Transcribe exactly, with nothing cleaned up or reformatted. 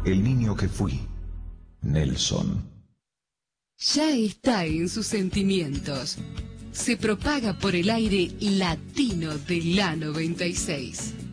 el niño que fui, Nelson. Ya está en sus sentimientos. Se propaga por el aire latino de la noventa y seis.